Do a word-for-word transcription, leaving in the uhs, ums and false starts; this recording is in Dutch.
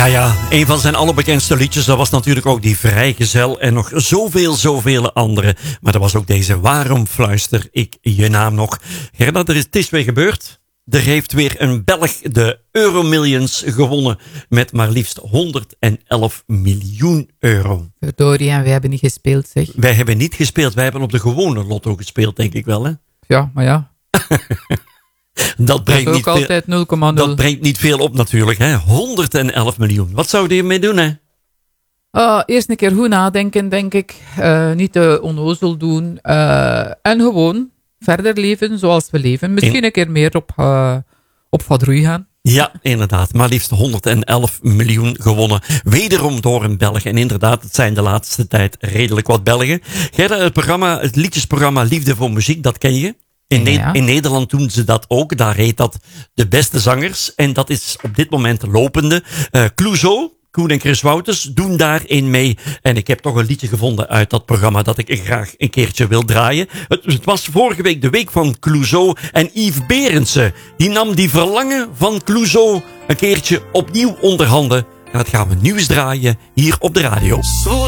Ja, ja, een van zijn allerbekendste liedjes, dat was natuurlijk ook die Vrijgezel en nog zoveel, zoveel andere. Maar er was ook deze Waarom fluister ik je naam nog? Gerda, er is, het is weer gebeurd. Er heeft weer een Belg de Euromillions gewonnen met maar liefst honderdelf miljoen euro. Verdorie, en wij hebben niet gespeeld, zeg. Wij hebben niet gespeeld, wij hebben op de gewone lotto gespeeld, denk ik wel, hè? Ja, maar ja. Dat brengt, dat is niet ook altijd veel, nul komma nul. dat brengt niet veel op natuurlijk, hè? honderdelf miljoen. Wat zou je ermee doen, hè? Uh, eerst een keer goed nadenken, denk ik. Uh, niet te onnozel doen. Uh, en gewoon verder leven zoals we leven. Misschien In... een keer meer op, uh, op vadroei gaan. Ja, inderdaad. Maar liefst honderdelf miljoen gewonnen. Wederom door een Belg. En inderdaad, het zijn de laatste tijd redelijk wat Belgen. Gerda, het programma, het liedjesprogramma Liefde voor Muziek, dat ken je? In, ne- ja. in Nederland doen ze dat ook. Daar heet dat De Beste Zangers. En dat is op dit moment lopende. Uh, Clouseau, Koen en Chris Wouters doen daarin mee. En ik heb toch een liedje gevonden uit dat programma dat ik graag een keertje wil draaien. Het, het was vorige week de week van Clouseau en Yves Berendsen. Die nam die verlangen van Clouseau een keertje opnieuw onder handen. En dat gaan we nu eens draaien hier op de radio.